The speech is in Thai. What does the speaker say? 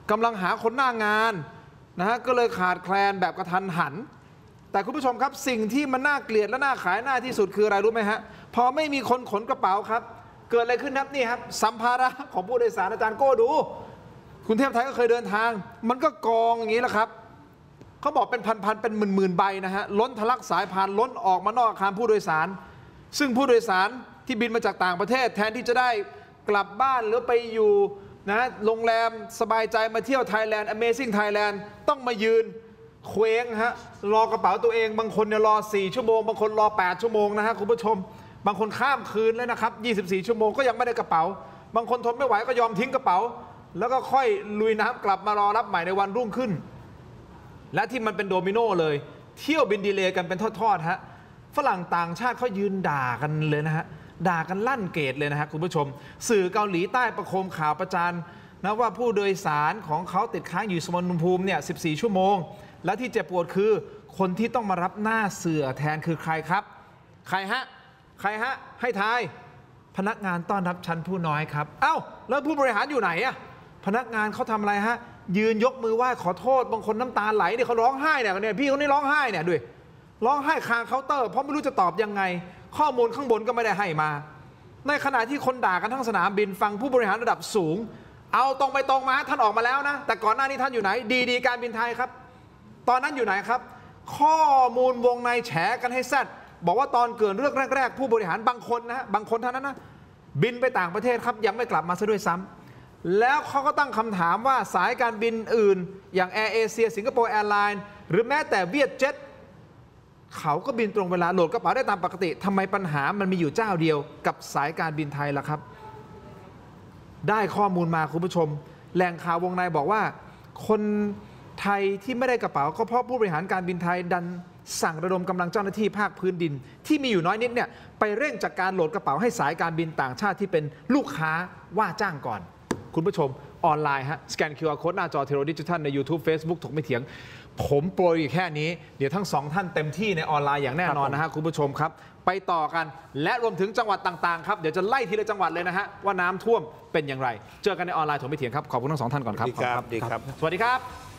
กำลังหาคนหน้างานนะฮะก็เลยขาดแคลนแบบกระทันหันแต่คุณผู้ชมครับสิ่งที่มันน่าเกลียดและน่าขายหน้าที่สุดคืออะไรรู้ไหมฮะพอไม่มีคนขนกระเป๋าครับเกิดอะไรขึ้นครับนี่ครับสัมภาระของผู้โดยสารอาจารย์โก้ดูคุณเทพไทยก็เคยเดินทางมันก็กองอย่างนี้แหละครับเขาบอกเป็นพันๆเป็นหมื่นๆใบนะฮะล้นทะลักสายพานล้นออกมานอกอาคารผู้โดยสารซึ่งผู้โดยสารที่บินมาจากต่างประเทศแทนที่จะได้กลับบ้านหรือไปอยู่นะโรงแรมสบายใจมาเที่ยวไทยแลนด์ Amazing Thailand ต้องมายืนเคว้งฮะรอกระเป๋าตัวเองบางคนเนี่ยรอ4ชั่วโมงบางคนรอ8ชั่วโมงนะฮะคุณผู้ชมบางคนข้ามคืนเลยนะครับ24ชั่วโมงก็ยังไม่ได้กระเป๋าบางคนทนไม่ไหวก็ยอมทิ้งกระเป๋าแล้วก็ค่อยลุยน้ำกลับมารอรับใหม่ในวันรุ่งขึ้นและที่มันเป็นโดมิโนเลยเที่ยวบินดีเลย์กันเป็นทอดๆฮะฝรั่งต่างชาติเขายืนด่ากันเลยนะฮะด่ากันลั่นเกตเลยนะฮะคุณผู้ชมสื่อเกาหลีใต้ประโคมข่าวประจานนะว่าผู้โดยสารของเขาติดค้างอยู่สุวรรณภูมิเนี่ย14ชั่วโมงและที่เจ็บปวดคือคนที่ต้องมารับหน้าเสือแทนคือใครครับใครฮะให้ทายพนักงานต้อนรับชั้นผู้น้อยครับเอ้าแล้วผู้บริหารอยู่ไหนอะพนักงานเขาทำอะไรฮะยืนยกมือไหว้ขอโทษบางคนน้ำตาไหลเนี่ยเขาร้องไห้เนี่ยพี่คนนี้ร้องไห้เนี่ยด้วยร้องไห้คางเคาน์เตอร์เพราะไม่รู้จะตอบยังไงข้อมูลข้างบนก็ไม่ได้ให้มาในขณะที่คนด่ากันทั้งสนามบินฟังผู้บริหารระดับสูงเอาตรงไปตรงมาท่านออกมาแล้วนะแต่ก่อนหน้านี้ท่านอยู่ไหนดีการบินไทยครับตอนนั้นอยู่ไหนครับข้อมูลวงในแฉกันให้แซดบอกว่าตอนเกิดเรื่องแรกๆผู้บริหารบางคนนะบางคนเท่านั้นนะบินไปต่างประเทศครับยังไม่กลับมาซะด้วยซ้ำแล้วเขาก็ตั้งคำถามว่าสายการบินอื่นอย่างแอร์เอเชียสิงคโปร์แอร์ไลน์หรือแม้แต่เวียดเจ็ตเขาก็บินตรงเวลาโหลดกระเป๋าได้ตามปกติทำไมปัญหามันมีอยู่เจ้าเดียวกับสายการบินไทยล่ะครับได้ข้อมูลมาคุณผู้ชมแหล่งข่าววงในบอกว่าคนไทยที่ไม่ได้กระเป๋าก็เพราะผู้บริหารการบินไทยดันสั่งระดมกำลังเจ้าหน้าที่ภาคพื้นดินที่มีอยู่น้อยนิดเนี่ยไปเร่งจัดการโหลดกระเป๋าให้สายการบินต่างชาติที่เป็นลูกค้าว่าจ้างก่อนคุณผู้ชมออนไลน์ฮะสแกน QR Code หน้าจอเทโรดิจิทัลใน YouTube Facebook ถกไม่เถียงผมโปรยอยู่แค่นี้เดี๋ยวทั้งสองท่านเต็มที่ในออนไลน์อย่างแน่นอนนะฮะคุณผู้ชมครับไปต่อกันและรวมถึงจังหวัดต่างๆครับเดี๋ยวจะไล่ทีละจังหวัดเลยนะฮะว่าน้ำท่วมเป็นอย่างไรเจอกันในออนไลน์ถกไม่เถียงครับขอบคุณทั้งสองท่านก่อนครับสวัสดีครับ